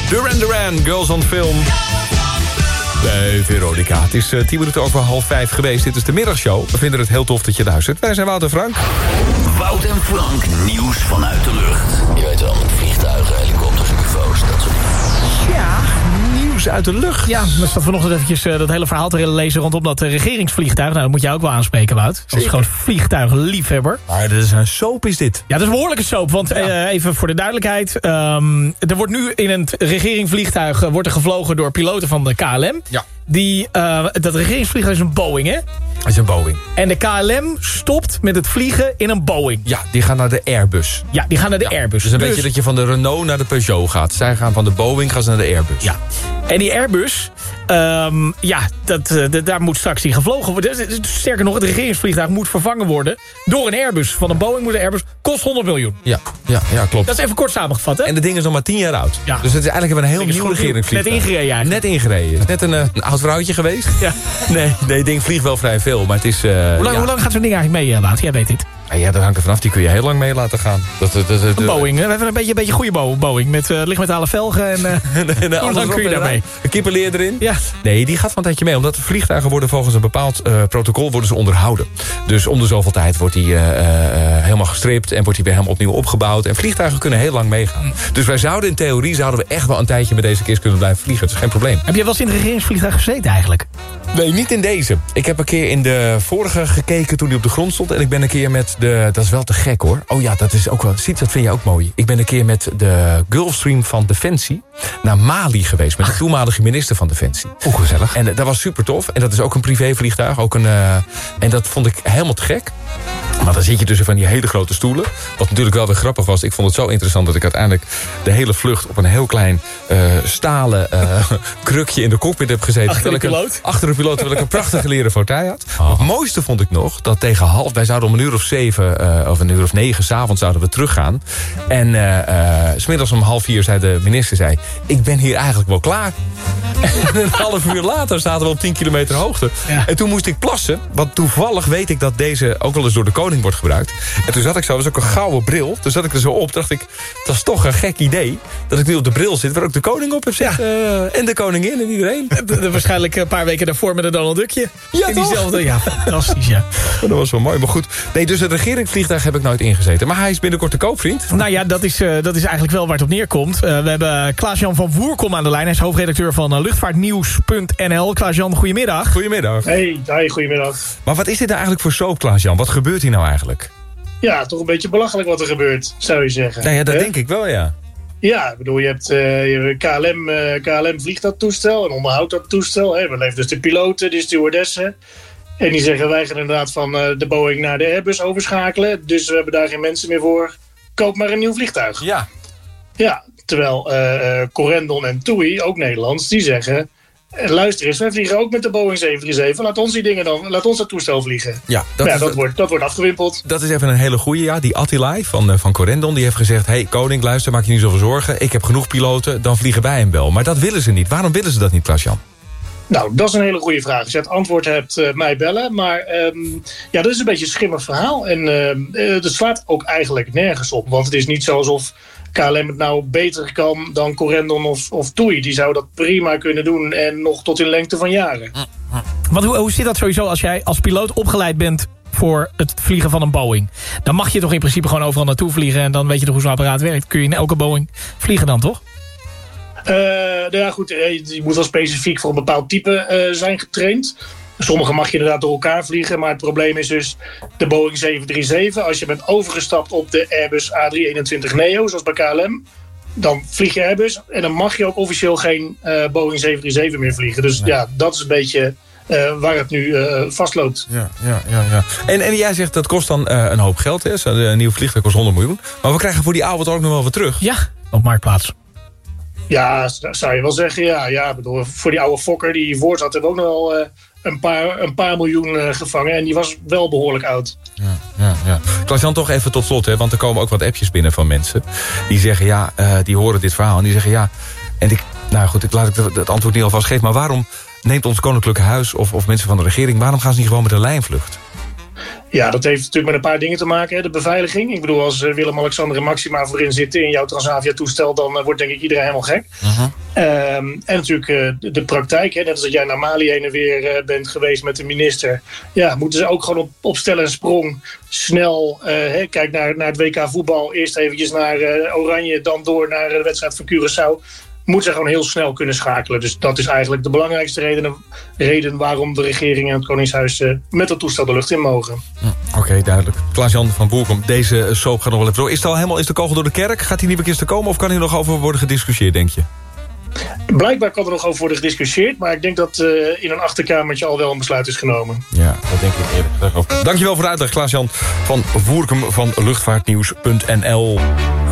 Duran Duran, Girls on Film. Bij Veronica. Het is 10 minuten over 4:30 geweest. Dit is de middagshow. We vinden het heel tof dat je luistert. Wij zijn Wout en Frank. Wout en Frank, nieuws vanuit de lucht. Je weet wel, met vliegtuigen, helikopters, UFO's, dat soort dingen. Ja, nieuws uit de lucht. Ja, we staan vanochtend eventjes dat hele verhaal te lezen rondom dat regeringsvliegtuig. Nou, dat moet jij ook wel aanspreken, Wout. Als gewoon vliegtuigliefhebber. Maar dit is een soap, is dit? Ja, dat is een behoorlijke soap. Want even voor de duidelijkheid. Er wordt nu in een regeringsvliegtuig wordt er gevlogen door piloten van de KLM. Ja. Dat regeringsvliegtuig is een Boeing, hè? Dat is een Boeing. En de KLM stopt met het vliegen in een Boeing. Ja, die gaan naar de Airbus. Ja, die gaan naar de Airbus. Dus een beetje dat je van de Renault naar de Peugeot gaat. Zij gaan van de Boeing gaan ze naar de Airbus. Ja. En die Airbus, daar moet straks die gevlogen worden. Sterker nog, het regeringsvliegtuig moet vervangen worden door een Airbus. Van een Boeing moet een Airbus, kost 100 miljoen. Ja, klopt. Dat is even kort samengevat, hè? En het ding is nog maar 10 jaar oud. Ja. Dus het is eigenlijk een heel nieuw goed, regeringsvliegtuig. Net ingereden eigenlijk. Net ingereden. Net een oud vrouwtje geweest. Ja. Nee, het ding vliegt wel vrij veel, maar het is... Hoe lang gaat zo'n ding eigenlijk mee, Wout? Jij weet dit. Ja, dat hangt er vanaf. Die kun je heel lang mee laten gaan. Een Boeing, hè? We hebben een beetje goede Boeing. Met lichtmetalen velgen en hoe lang kun je daarmee? Een kippenleer erin? Ja. Nee, die gaat van een tijdje mee. Omdat de vliegtuigen worden volgens een bepaald protocol worden ze onderhouden. Dus om de zoveel tijd wordt die helemaal gestript en wordt die weer helemaal opnieuw opgebouwd. En vliegtuigen kunnen heel lang meegaan. Dus wij zouden in theorie echt wel een tijdje met deze kist kunnen blijven vliegen. Dat is geen probleem. Heb je wel eens in het regeringsvliegtuig gezeten eigenlijk? Nee, niet in deze. Ik heb een keer in de vorige gekeken toen die op de grond stond. En ik ben een keer met de... Dat is wel te gek, hoor. Oh ja, dat is ook wel... Ziet, dat vind je ook mooi. Ik ben een keer met de Gulfstream van Defensie naar Mali geweest. Met de toenmalige minister van Defensie. Hoe gezellig. En dat was super tof. En dat is ook een privévliegtuig. En dat vond ik helemaal te gek. Maar dan zit je tussen van die hele grote stoelen. Wat natuurlijk wel weer grappig was. Ik vond het zo interessant dat ik uiteindelijk de hele vlucht op een heel klein stalen krukje in de cockpit heb gezeten. Achter de piloot? Achter de piloot, terwijl ik een prachtige leren fauteuil had. Oh. Het mooiste vond ik nog dat tegen wij zouden om 7:00 of 9:00 s'avonds zouden we teruggaan. En 's middags om 3:30 zei de minister, ik ben hier eigenlijk wel klaar. En een half uur later zaten we op 10 kilometer hoogte. Ja. En toen moest ik plassen. Want toevallig weet ik dat deze ook wel eens door de koning wordt gebruikt. En toen zat ik zo, dat was ook een gouden bril. Toen zat ik er zo op, dacht ik, dat is toch een gek idee. Dat ik nu op de bril zit, waar ook de koning op heb zitten. Ja. En de koningin en iedereen. Waarschijnlijk een paar weken daarvoor met een Donald Duckje. Ja, in diezelfde, ja, fantastisch, ja. Dat was wel mooi, maar goed. Nee, dus het regeringsvliegtuig heb ik nooit ingezeten. Maar hij is binnenkort te koop, vriend. Nou ja, dat is eigenlijk wel waar het op neerkomt. We hebben Klaas-Jan van Woerkom aan de lijn. Hij is hoofdredacteur van luchtvaartnieuws.nl. Klaas-Jan, goedemiddag. Goedemiddag. Hey, goedemiddag. Maar wat is dit nou eigenlijk voor soap, Klaas-Jan? Wat gebeurt hier nou eigenlijk? Ja, toch een beetje belachelijk wat er gebeurt, zou je zeggen. Nou ja, dat denk ik wel, ja. Ja, ik bedoel, je hebt KLM vliegt dat toestel en onderhoudt dat toestel. We leven dus de piloten, de stewardessen. En die zeggen, wij gaan inderdaad van de Boeing naar de Airbus overschakelen. Dus we hebben daar geen mensen meer voor. Koop maar een nieuw vliegtuig. Ja. Ja, terwijl Corendon en TUI, ook Nederlands, die zeggen... Luister eens, wij vliegen ook met de Boeing 737. Laat ons dat toestel vliegen. Ja, dat wordt afgewimpeld. Dat is even een hele goeie, ja. Die Attila van Corendon, die heeft gezegd... Hey, koning, luister, maak je niet zoveel zorgen. Ik heb genoeg piloten, dan vliegen wij hem wel. Maar dat willen ze niet. Waarom willen ze dat niet, Klaas-Jan? Nou, dat is een hele goede vraag. Als je het antwoord hebt, mij bellen. Maar dat is een beetje een schimmig verhaal. En het slaat ook eigenlijk nergens op. Want het is niet zo alsof KLM het nou beter kan dan Corendon of TUI. Die zou dat prima kunnen doen en nog tot in lengte van jaren. Want hoe zit dat sowieso als jij als piloot opgeleid bent voor het vliegen van een Boeing? Dan mag je toch in principe gewoon overal naartoe vliegen en dan weet je toch hoe zo'n apparaat werkt. Kun je in elke Boeing vliegen dan, toch? Ja goed, je moet wel specifiek voor een bepaald type zijn getraind. Sommige mag je inderdaad door elkaar vliegen, maar het probleem is dus de Boeing 737. Als je bent overgestapt op de Airbus A321 Neo, zoals bij KLM, dan vlieg je Airbus en dan mag je ook officieel geen Boeing 737 meer vliegen. Dus ja, dat is een beetje waar het nu vastloopt. Ja. En jij zegt dat kost dan een hoop geld, hè? Een nieuw vliegtuig kost 100 miljoen. Maar we krijgen voor die oude ook nog wel wat terug. Ja, op Marktplaats. Ja, zou je wel zeggen. Ja, bedoel, voor die oude Fokker die hiervoor zat, hebben we ook nog wel een paar miljoen gevangen. En die was wel behoorlijk oud. Ja. Klaas-Jan, toch even tot slot, hè, want er komen ook wat appjes binnen van mensen. Die zeggen, die horen dit verhaal. En die zeggen, en laat ik het antwoord niet alvast geven. Maar waarom neemt ons Koninklijk Huis of mensen van de regering, waarom gaan ze niet gewoon met een lijnvlucht? Ja, dat heeft natuurlijk met een paar dingen te maken. Hè. De beveiliging. Ik bedoel, als Willem-Alexander en Maxima voorin zitten in jouw Transavia-toestel, dan wordt denk ik iedereen helemaal gek. En natuurlijk de praktijk. Hè. Net als dat jij naar Mali heen en weer bent geweest met de minister. Ja, moeten ze ook gewoon op stel en sprong snel, kijk naar het WK voetbal. Eerst eventjes naar Oranje, dan door naar de wedstrijd van Curaçao. Moeten ze gewoon heel snel kunnen schakelen. Dus dat is eigenlijk de belangrijkste reden waarom de regering en het Koningshuis met dat toestel de lucht in mogen. Oké, duidelijk. Klaas-Jan van Boerkom, deze soap gaat nog wel even door. Is de kogel door de kerk? Gaat hij niet meer te komen of kan hier nog over worden gediscussieerd, denk je? Blijkbaar kan er nog over worden gediscussieerd, maar ik denk dat in een achterkamertje al wel een besluit is genomen. Ja, dat denk ik eerder. Dankjewel voor de uitleg, Klaas-Jan van Boerkom van luchtvaartnieuws.nl.